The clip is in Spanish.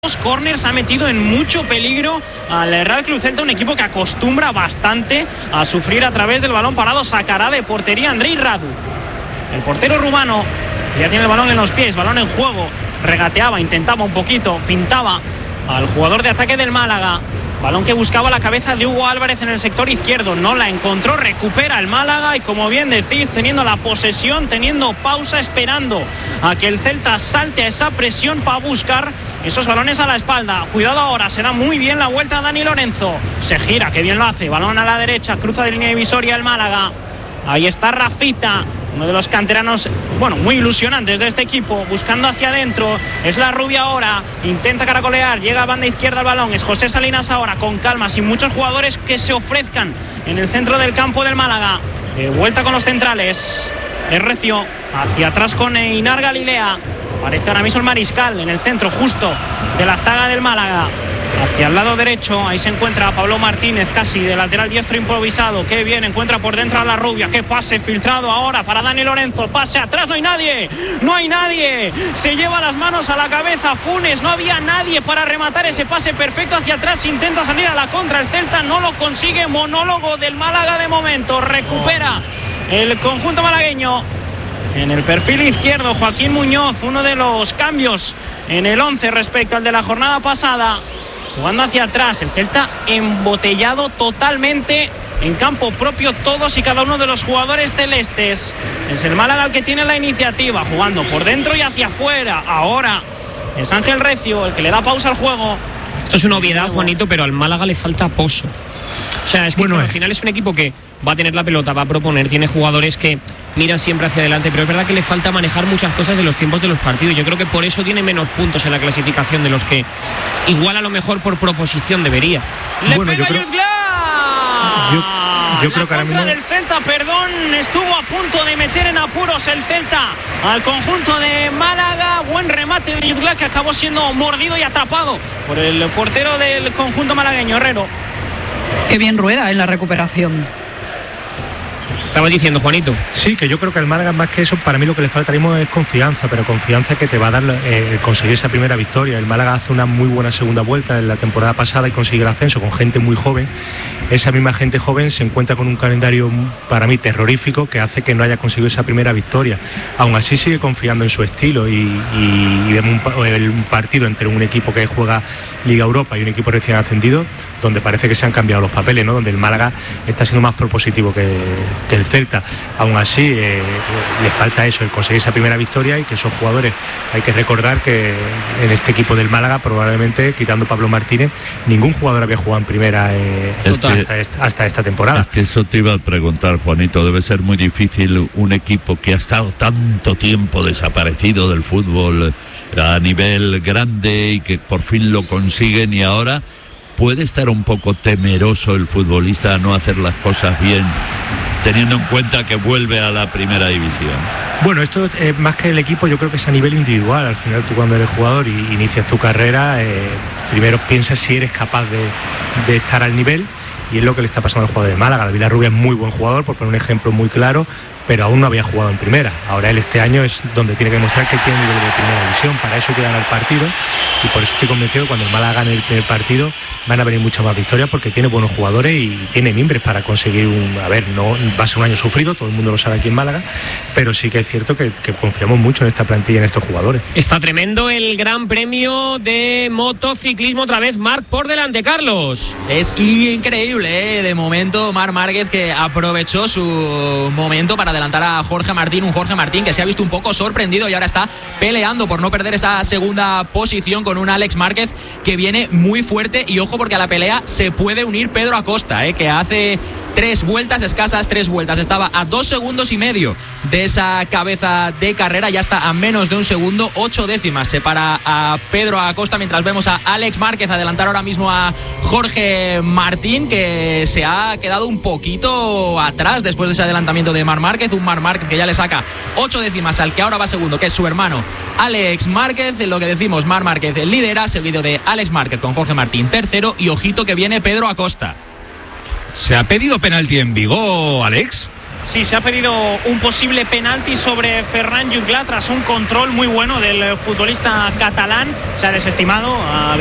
Corners ha metido en mucho peligro al Real Club Celta, un equipo que acostumbra bastante a sufrir a través del balón parado. Sacará de portería Andrei Radu, el portero rumano, que ya tiene el balón en los pies, balón en juego, regateaba, intentaba un poquito, fintaba al jugador de ataque del Málaga. Balón que buscaba la cabeza de Hugo Álvarez en el sector izquierdo, no la encontró, recupera el Málaga y, como bien decís, teniendo la posesión, teniendo pausa, esperando a que el Celta salte a esa presión para buscar esos balones a la espalda. Cuidado ahora, se da muy bien la vuelta a Dani Lorenzo, se gira, que bien lo hace, balón a la derecha, cruza de línea divisoria el Málaga. Ahí está Rafita, uno de los canteranos, muy ilusionantes de este equipo, buscando hacia adentro. Es la Rubia ahora, intenta caracolear, llega a banda izquierda el balón. Es José Salinas ahora, con calma, sin muchos jugadores que se ofrezcan en el centro del campo del Málaga. De vuelta con los centrales, es Recio, hacia atrás con Einar Galilea. Aparece ahora mismo el Mariscal en el centro justo de la zaga del Málaga. Hacia el lado derecho, ahí se encuentra Pablo Martínez, casi de lateral diestro improvisado. Qué bien, encuentra por dentro a la Rubia. Qué pase filtrado ahora para Dani Lorenzo. Pase atrás, no hay nadie. Se lleva las manos a la cabeza Funes. No había nadie para rematar ese pase perfecto hacia atrás. Intenta salir a la contra el Celta, no lo consigue. Monólogo del Málaga de momento. Recupera el conjunto malagueño. En el perfil izquierdo, Joaquín Muñoz, uno de los cambios en el 11 respecto al de la jornada pasada. Jugando hacia atrás, el Celta embotellado totalmente en campo propio, todos y cada uno de los jugadores celestes. Es el Málaga el que tiene la iniciativa, jugando por dentro y hacia afuera. Ahora es Ángel Recio el que le da pausa al juego. Esto es una obviedad, Juanito, pero al Málaga le falta pozo. O sea, es que al final es un equipo que va a tener la pelota, va a proponer, tiene jugadores que miran siempre hacia adelante, pero es verdad que le falta manejar muchas cosas de los tiempos de los partidos. Yo creo que por eso tiene menos puntos en la clasificación de los que igual a lo mejor por proposición debería. Yo creo que ahora mismo del Celta, estuvo a punto de meter en apuros el Celta al conjunto de Málaga. Buen remate de Yutla, que acabó siendo mordido y atrapado por el portero del conjunto malagueño, Herrero. Qué bien rueda en la recuperación. Estabas diciendo, Juanito. Sí, que yo creo que al Málaga, más que eso, para mí lo que le falta ahora mismo es confianza, pero confianza que te va a dar conseguir esa primera victoria. El Málaga hace una muy buena segunda vuelta en la temporada pasada y consigue el ascenso con gente muy joven. Esa misma gente joven se encuentra con un calendario para mí terrorífico que hace que no haya conseguido esa primera victoria. Aún así sigue confiando en su estilo y vemos un partido entre un equipo que juega Liga Europa y un equipo recién ascendido, donde parece que se han cambiado los papeles, ¿no? Donde el Málaga está siendo más propositivo que el Celta. Aún así le falta eso, el conseguir esa primera victoria, y que esos jugadores, hay que recordar que en este equipo del Málaga probablemente, quitando Pablo Martínez, ningún jugador había jugado en primera hasta esta temporada. Es que eso te iba a preguntar, Juanito. Debe ser muy difícil un equipo que ha estado tanto tiempo desaparecido del fútbol a nivel grande y que por fin lo consiguen, y ahora puede estar un poco temeroso el futbolista a no hacer las cosas bien, teniendo en cuenta que vuelve a la primera división. Bueno, esto más que el equipo, yo creo que es a nivel individual. Al final, tú cuando eres jugador y inicias tu carrera, primero piensas si eres capaz de estar al nivel, y es lo que le está pasando al jugador de Málaga. David Larrubia es muy buen jugador, por poner un ejemplo muy claro, pero aún no había jugado en primera. Ahora él este año es donde tiene que demostrar que tiene nivel de primera división. Para eso hay que ganar el partido, y por eso estoy convencido que cuando el Málaga gane el primer partido van a venir muchas más victorias, porque tiene buenos jugadores y tiene mimbres para conseguir no va a ser un año sufrido, todo el mundo lo sabe aquí en Málaga, pero sí que es cierto que confiamos mucho en esta plantilla y en estos jugadores. Está tremendo el Gran Premio de motociclismo, otra vez Marc por delante, Carlos. Es increíble, de momento Marc Márquez, que aprovechó su momento para adelantar a Jorge Martín, un Jorge Martín que se ha visto un poco sorprendido y ahora está peleando por no perder esa segunda posición con un Alex Márquez que viene muy fuerte. Y ojo, porque a la pelea se puede unir Pedro Acosta, que hace 3 vueltas, escasas 3 vueltas, estaba a 2 segundos y medio de esa cabeza de carrera, ya está a menos de 1 segundo, 8 décimas separa a Pedro Acosta, mientras vemos a Alex Márquez adelantar ahora mismo a Jorge Martín, que se ha quedado un poquito atrás después de ese adelantamiento de Marc Márquez, un Marc Márquez que ya le saca 8 décimas al que ahora va segundo, que es su hermano Alex Márquez. Lo que decimos, Marc Márquez lidera, seguido de Alex Márquez con Jorge Martín tercero, y ojito que viene Pedro Acosta. ¿Se ha pedido penalti en Vigo, Alex? Sí, se ha pedido un posible penalti sobre Ferran Jungla tras un control muy bueno del futbolista catalán. Se ha desestimado.